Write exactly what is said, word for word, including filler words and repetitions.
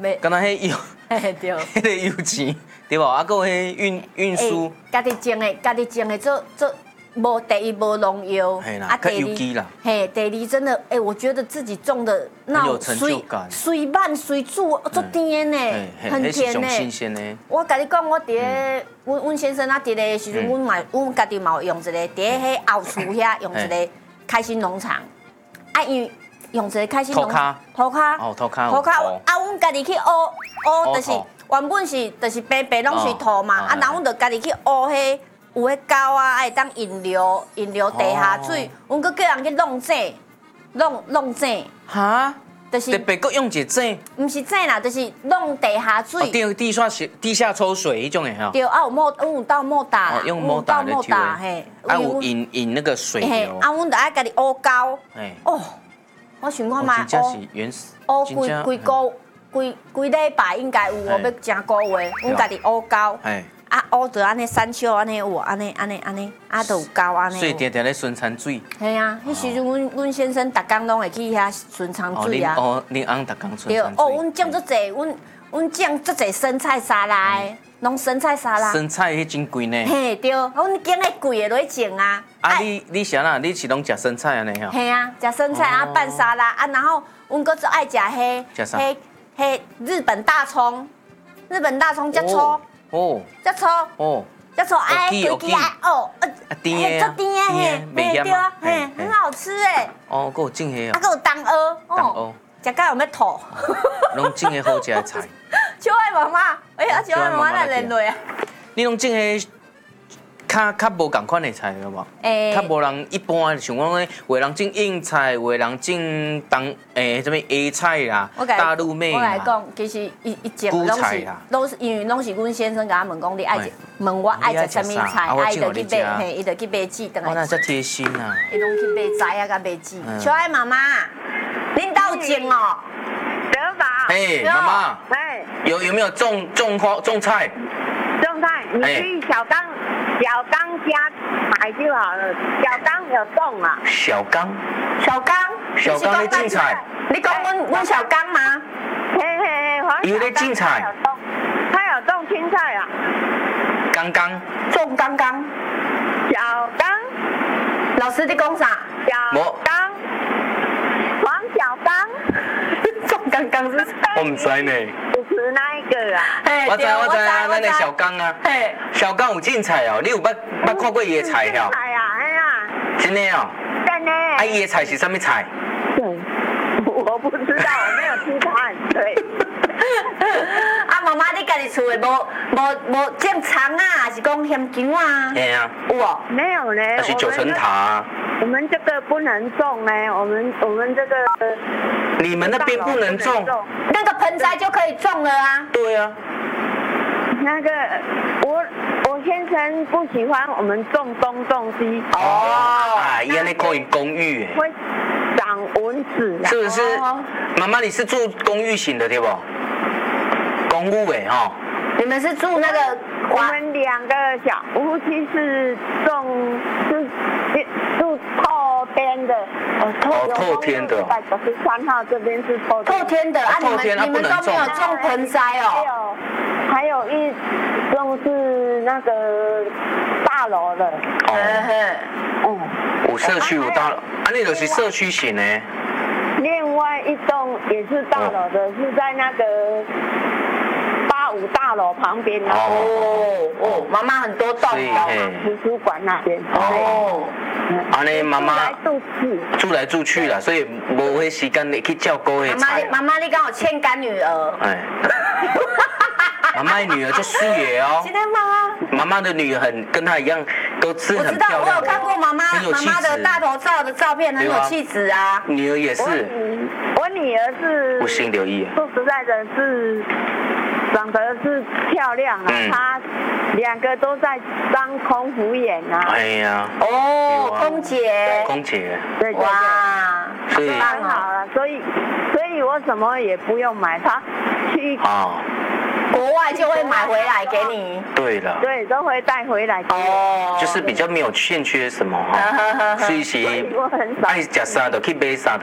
袂， 敢若迄油， 嘿对， 迄个油钱对无？啊，还有迄运运输， 家己种的，家己种的做做。无第一无农药， 啊第二， 嘿，第二真的，哎，我觉得自己种的那种水水慢水煮做甜的呢，很甜呢。 新鲜的。 我甲你讲，我伫个，阮阮先生啊，伫个时阵，阮嘛，阮家己嘛有用一个，伫个迄后厝遐用一个开心农场，啊，因为用一个开心农场，土骹， 哦，土骹， 土骹，啊，阮家己去挖挖，就是原本是就是白白拢是土嘛，啊，然后阮就家己去挖迄。有迄狗啊，会当引流引流地下水，阮搁叫人去弄井，弄弄井。 哈？ 就是特别搁用一个井？ 唔是井啦，就是弄地下水。 地地下地下抽水迄种诶吼。 对，啊有莫，阮有倒莫打啦， 用莫打的抽嘿。 啊有引引那个水流。 啊，阮就爱家己挖沟。嘿。哦，我想看卖。 真正是原始。 挖规规个规规礼拜应该有哦，要真个月，阮家己挖沟。嘿。啊，乌就安尼山丘安尼有，安尼安尼安尼，啊，都有高安尼。 所以定定咧巡产水。 系啊，迄时阵阮阮先生逐工拢会去遐巡产水啊。 哦，恁翁逐工巡产水。 对，哦，阮种足济，阮阮种足济生菜沙拉的，拢生菜沙拉。 生菜迄真贵呢。 嘿，对，阮拣迄贵的落去种啊。 啊，你你啥啦？你是拢食生菜安尼吼？ 嘿啊，食生菜啊，拌沙拉啊，然后阮搁最爱食迄迄迄日本大葱，日本大葱足粗。哦，只粗哦，只粗哎，规支哎哦， 啊甜的， 甜的嘿，没对啊，嘿，很好吃哎。 哦，还有种迄啊，还有冬蚵， 冬蚵， 食到有要吐。 拢种迄好食的菜。 小爱妈妈，哎呀，小爱妈妈来连累啊。 你拢种迄较较无共款的菜有无？诶，较无人一般像讲咧，有人种硬菜，有人种冬诶什么椰菜啦、大陆妹啦。 我来讲，其实伊伊种拢是都是因为拢是阮先生甲我问讲，你爱食，问我爱食什么菜，啊，伊就去买，嘿，伊就去买籽，等来。哇，那真贴心啊！ 伊拢去买菜啊，甲买籽。小爱妈妈，恁家有种哦？ 有吧？ 嘿，妈妈，哎，有有没有种种花种菜？ 种菜，你去小刚。小刚家买就好了，小刚有种啊。 小刚， 小刚， 小刚在种菜。 你讲阮阮小刚吗？ 嘿嘿嘿，黄小刚。 有在种菜。 他有种青菜啊。 刚刚。 种刚刚。 小刚。 老师你讲啥？ 小刚。黄小刚。 种刚刚是？ 我唔知呢。 是那一个啊？ 我知我知啊，咱的小刚啊，小刚有种菜哦，你有捌捌看过伊的菜哦？ 菜啊，哎呀， 真的哦。 真的。 啊，伊的菜是什么菜？ 对，我不知道，我没有去看。对。 啊，妈妈，你家己厝的无无无种葱啊，还是讲香蕉啊？ 嘿啊。 有哦？ 没有呢。 那是九层塔。 我们这个不能种呢，我们我们这个。 你们那边不能种？ 那个盆栽就可以种了啊。 对啊。 那个我我先生不喜欢我们种东种西。 哦。啊，伊安尼可以公寓会长蚊子啊。 是不是？妈妈，你是住公寓型的对不？公寓诶哈。 你们是住那个？ 我们两个小夫妻是种是住透天的。 哦，透天的。 在九十三号这边是透透天的啊，你们你们都没有种盆栽哦。 还有一栋是那个大楼的。 哦。哦。有社区有大楼，啊，那就是社区型的。 另外一栋也是大楼的，是在那个八五大楼旁边。 哦哦，妈妈很多栋， 图书馆那边。 哦。安尼妈妈住来住去， 住来住去啦，所以无迄时间去照顾迄菜。 妈妈，妈妈，你刚好欠干女儿。哎。 妈妈的女儿就素野哦。 真的吗？ 妈妈的女儿很跟她一样，都是很漂亮。 我知道，我有看过妈妈妈妈的大头照的照片，很有气质啊。 女儿也是。 我女儿是。 不姓刘毅。 说实在的是，长得是漂亮啊，她两个都在当空服员啊。 哎呀。 哦，空姐。 空姐。 对对对。哇。 所以。 太好了，所以所以我什么也不用买，她去。啊。 国外就会买回来给你。 对了。 对，都会带回来。哦。 就是比较没有欠缺什么哈，所以是爱食啥就去买啥，